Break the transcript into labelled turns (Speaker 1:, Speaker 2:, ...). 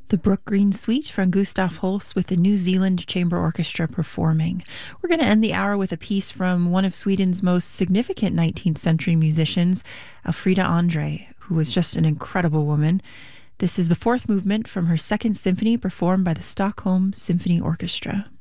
Speaker 1: The Brook Green Suite from Gustav Holst with the New Zealand Chamber Orchestra performing. We're going to end the hour with a piece from one of Sweden's most significant 19th century musicians, Elfrida Andre, who was just an incredible woman. This is the fourth movement from her second symphony performed by the Stockholm Symphony Orchestra.